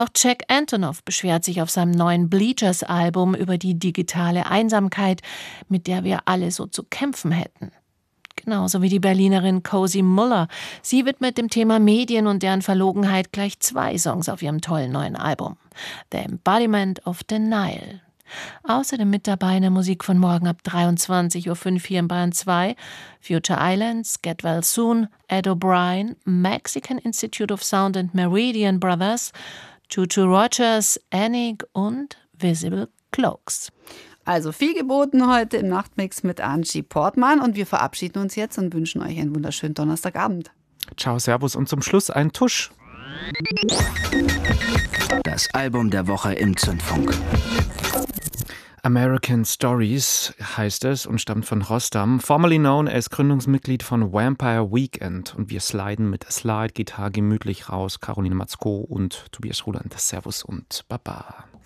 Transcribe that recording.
Auch Jack Antonoff beschwert sich auf seinem neuen Bleachers-Album über die digitale Einsamkeit, mit der wir alle so zu kämpfen hätten. Genauso wie die Berlinerin Cozy Muller. Sie widmet dem Thema Medien und deren Verlogenheit gleich 2 Songs auf ihrem tollen neuen Album. The Embodiment of Denial. Außerdem mit dabei in der Musik von morgen ab 23.05 Uhr hier in Bayern 2, Future Islands, Get Well Soon, Ed O'Brien, Mexican Institute of Sound and Meridian Brothers, Tutu Rogers, Anik und Visible Cloaks. Also viel geboten heute im Nachtmix mit Angie Portmann und wir verabschieden uns jetzt und wünschen euch einen wunderschönen Donnerstagabend. Ciao, servus und zum Schluss ein Tusch. Das Album der Woche im Zündfunk. American Stories heißt es und stammt von Rostam, formerly known as Gründungsmitglied von Vampire Weekend. Und wir sliden mit Slide-Gitarre gemütlich raus. Caroline Matzko und Tobias Ruland. Servus und Baba.